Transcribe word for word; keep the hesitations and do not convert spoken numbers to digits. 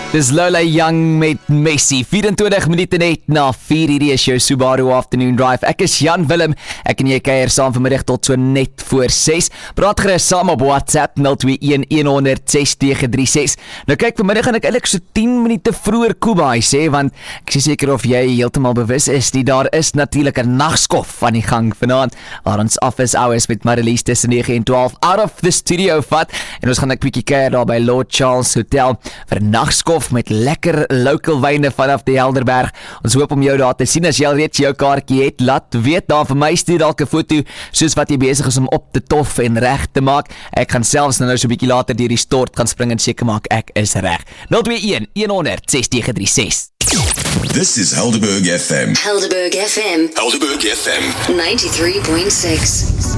Dis Lola Young met Messi, vyf-en-twintig minute net na vier, hierdie is jou Subaru Afternoon Drive. Ek is Jan Willem, ek en jy kuier saam vanmiddag tot so net voor ses. Praat gerus saam op WhatsApp nul twee een een honderd ses nege drie ses. Nou kyk, vanmiddag gaan ek eintlik so tien minute vroeër Kubai sê, want ek is seker of jy heeltemal bewus is, die daar is natuurlik 'n nagskof aan die gang vanaand, waar ons office hours met Marlies tussen nege en twaalf out of the studio vat, en ons gaan 'n kwikkie kuier daar by Lord Charles Hotel vir 'n nagskof met lekker local wyne vanaf die Helderberg. Ons hoop om jou daar te sien. As jy al reeds jou kaartjie het, laat weet daar vir my, stuur dalk 'n foto soos wat jy besig is om op te tof en reg te maak. Ek gaan selfs nou so 'n bietjie later deur die stort gaan spring en seker maak ek is reg. nul twee een een honderd ses nege drie ses. This is Helderberg F M. Helderberg F M. Helderberg F M. ninety-three point six.